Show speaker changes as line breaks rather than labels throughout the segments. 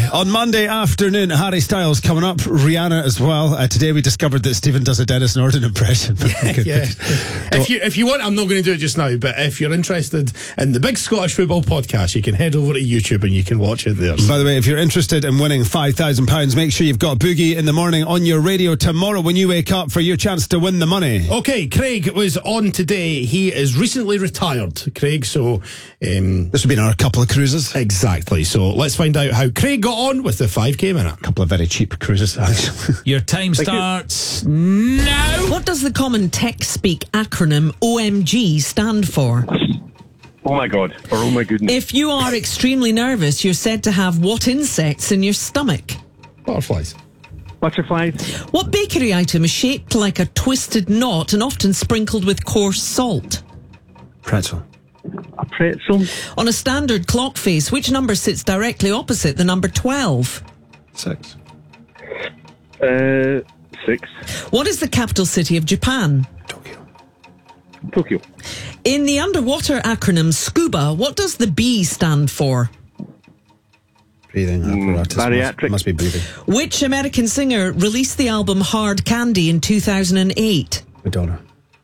On Monday afternoon, Harry Styles coming up, Rihanna as well. Today we discovered that Stephen does a Dennis Norden impression.
Yeah. If you want, I'm not going to do it just now, but if you're interested in the Big Scottish Football Podcast, you can head over to YouTube and you can watch it there.
By the way, if you're interested in winning £5,000, make sure you've got Boogie in the morning on your radio tomorrow when you wake up for your chance to win the money.
Okay, Craig was on today. He is recently retired, Craig, so...
this would be another couple of cruises.
Exactly, so let's find out how Craig got on with the 5k minute.
A couple of very cheap cruises, actually.
Your time starts now.
What does the common tech speak acronym OMG stand for?
Oh my God, or oh my goodness.
If you are extremely nervous, you're said to have what insects in your stomach?
Butterflies.
Butterflies.
What bakery item is shaped like a twisted knot and often sprinkled with coarse salt?
Pretzel.
A pretzel.
On a standard clock face, which number sits directly opposite the number 12?
6.
6.
What is the capital city of Japan?
Tokyo.
In the underwater acronym SCUBA, what does the B stand for?
Breathing apparatus.
Bariatric.
Must be breathing.
Which American singer released the album Hard Candy in 2008?
Madonna.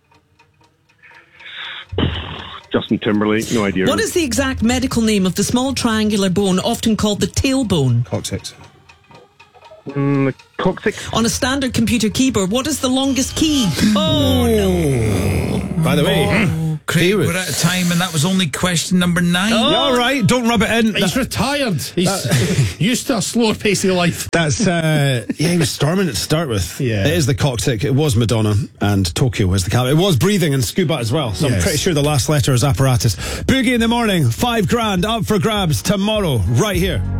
Justin Timberlake. No idea.
What is the exact medical name of the small triangular bone often called the tailbone?
Coccyx.
Coccyx.
On a standard computer keyboard, what is the longest key? Oh, no.
By the way,
Craig, we're out of time, and that was only question number 9.
Yeah, all right, don't rub it in.
He's retired. He's used to a slower pace of life.
That's, he was storming it to start with.
Yeah.
It is the coccyx. It was Madonna, and Tokyo was the capital. It was breathing and scuba as well, so I'm
Yes.
pretty sure the last letter is apparatus. Boogie in the morning, £5,000 up for grabs tomorrow, right here.